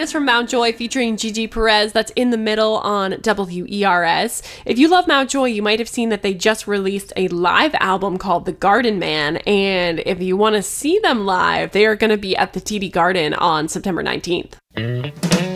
is from Mount Joy featuring Gigi Perez. That's In the Middle on WERS. If you love Mount Joy, you might have seen that they just released a live album called The Garden Man. And if you want to see them live, they are going to be at the TD Garden on September 19th.